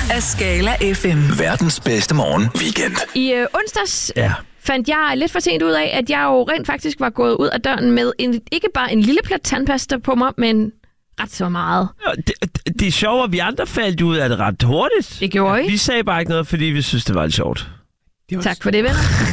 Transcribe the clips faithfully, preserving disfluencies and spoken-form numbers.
af Skala F M. Verdens bedste morgen weekend. I øh, onsdags Ja. fandt jeg lidt for sent ud af, at jeg jo rent faktisk var gået ud af døren med en, ikke bare en lille plet tandpasta på mig, men ret så meget. Det, det, det er sjovt, at vi andre faldt ud af det ret hurtigt. Det gjorde I. Vi sagde bare ikke noget, fordi vi synes, det var lidt sjovt. Tak for det,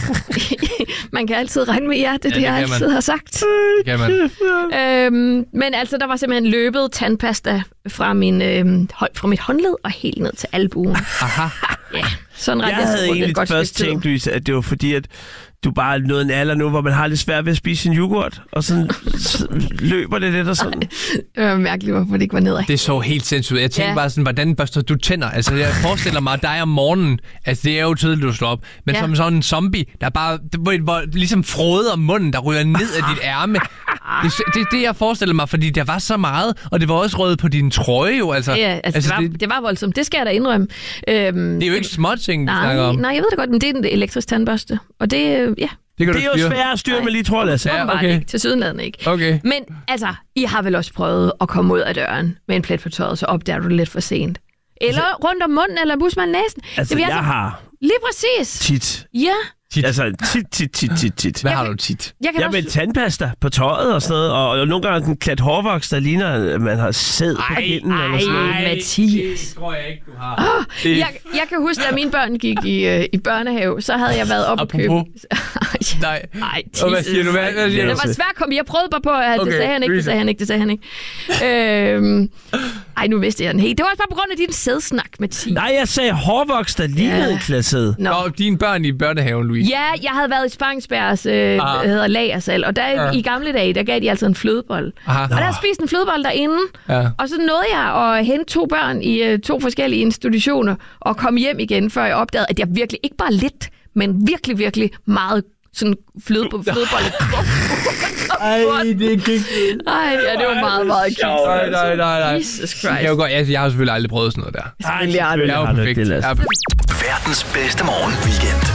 venner. Man kan altid regne med jer, det er ja, det, jeg altid man. har sagt. Det kan man. Øhm, men altså, der var simpelthen løbet tandpasta fra, min, øhm, fra mit håndled og helt ned til albuen. Aha. Ja, sådan ret. Jeg havde egentlig først tænkt, Louise, at det var fordi, at du bare er nået en alder nu, hvor man har lidt svært ved at spise sin yoghurt, og sådan løber det lidt og sådan. Det var mærkeligt, hvorfor det ikke var nedad. Det så helt sindssygt. Jeg tænkte Ja. bare sådan, hvordan børster du tænder? Altså, jeg forestiller mig dig om morgenen. Altså, det er jo tydeligt, du slår op. Men Ja. som sådan en zombie, der bare, hvor, hvor, ligesom froder munden, der ryger ned af dit ærme. Det er det, det, jeg forestiller mig, fordi der var så meget, og det var også røget på din trøje jo. Altså, Ja, altså, altså det, var, det, det var voldsomt. Det skal jeg da indrømme. Øhm, det er jo ikke småting, vi snakker nej, om. nej, jeg ved det godt, men det er en elektrisk tandbørste. Og det, ja, Det, kan Det du er jo styre. svært at styre med lige, tror jeg, Lasse. Ja, åbenbart okay. ikke. Til sydenlandet ikke. Okay. Men altså, I har vel også prøvet at komme ud af døren med en plet på tøjet, så opdager du det lidt for sent. Eller altså, rundt om munden, eller bus med næsen. Altså, vil jeg har Lige præcis. tit. Ja. Tit. Altså, tit, tit, tit, tit, tit. Hvad har du tit? Jeg kan Jeg også... med tandpasta på tøjet og sådan noget, og, og nogle gange en klat hårvoks, der ligner, at man har sæd på kinden eller sådan noget. Ej, Mathias. Det tror jeg ikke, du har. Oh, jeg, jeg kan huske, da mine børn gik i, øh, i børnehave, så havde jeg været op og købe... Apropos. Nej. Nej, Og hvad siger du? Hvad, hvad siger det du? var svært at komme. Jeg prøvede bare på, at Okay, det sagde han ikke, det sagde han ikke, det sagde han ikke. Øhm, ej, nu vidste jeg den helt. Det var også bare på grund af din sædsnak, Mathias. Nej, jeg sagde hårvoks, der lignede Ja. en klat sæd. Nå. Nå, dine børn i børnehaven, Louise. Ja, jeg havde været i Spangsbergs, øh, Ah. hvad hedder lagersal, og der Ah. i gamle dage, der gav de altså en flødebold. Aha. Og der havde jeg spist en flødebold derinde, Ja. og så nåede jeg at hente to børn i øh, to forskellige institutioner, og komme hjem igen, før jeg opdagede, at jeg virkelig, ikke bare lidt, men virkelig, virkelig meget sådan fløde på flødebolle. Ej, det er ikke... Ej, ja, det var meget, meget cute. Nej, nej, nej, nej. Jesus Christ. Jeg, godt, altså, jeg har selvfølgelig aldrig prøvet sådan noget der. Selvfølgelig har du Jeg er jo har du perfekt. ikke det, Lasse. Jeg er perfekt. Verdens bedste morgen weekend.